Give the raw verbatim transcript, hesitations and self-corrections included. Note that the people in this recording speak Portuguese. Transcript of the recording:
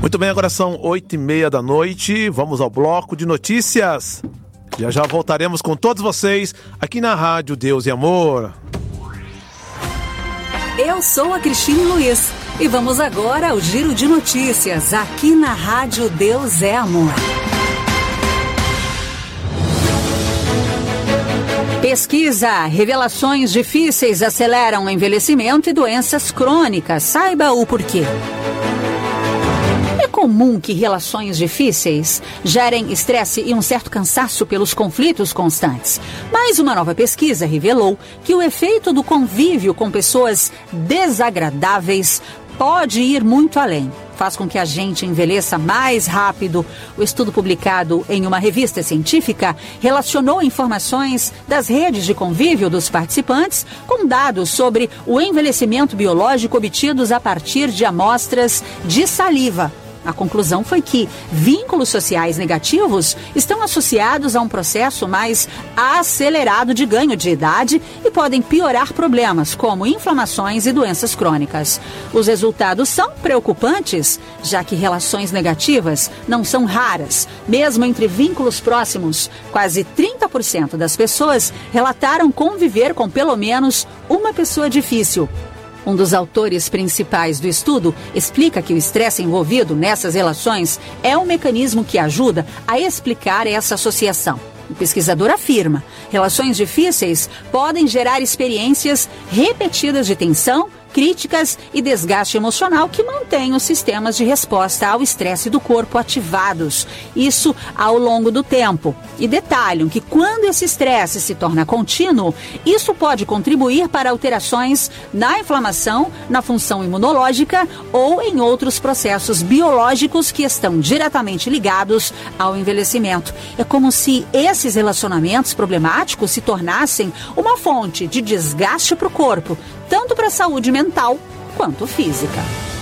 Muito bem, agora são oito e meia da noite. Vamos ao bloco de notícias. Já já voltaremos com todos vocês aqui na Rádio Deus e Amor. Eu sou a Cristine Luiz e vamos agora ao Giro de Notícias aqui na Rádio Deus é Amor. Pesquisa: revelações difíceis aceleram o envelhecimento e doenças crônicas. Saiba o porquê. É comum que relações difíceis gerem estresse e um certo cansaço pelos conflitos constantes. Mas uma nova pesquisa revelou que o efeito do convívio com pessoas desagradáveis pode ir muito além. Faz com que a gente envelheça mais rápido. O estudo publicado em uma revista científica relacionou informações das redes de convívio dos participantes com dados sobre o envelhecimento biológico obtidos a partir de amostras de saliva. A conclusão foi que vínculos sociais negativos estão associados a um processo mais acelerado de ganho de idade e podem piorar problemas como inflamações e doenças crônicas. Os resultados são preocupantes, já que relações negativas não são raras. Mesmo entre vínculos próximos, quase trinta por cento das pessoas relataram conviver com pelo menos uma pessoa difícil. Um dos autores principais do estudo explica que o estresse envolvido nessas relações é um mecanismo que ajuda a explicar essa associação. O pesquisador afirma: relações difíceis podem gerar experiências repetidas de tensão, críticas e desgaste emocional que mantêm os sistemas de resposta ao estresse do corpo ativados. Isso ao longo do tempo. E detalham que quando esse estresse se torna contínuo, isso pode contribuir para alterações na inflamação, na função imunológica ou em outros processos biológicos que estão diretamente ligados ao envelhecimento. É como se esses relacionamentos problemáticos se tornassem uma fonte de desgaste para o corpo, tanto para a saúde mental quanto física.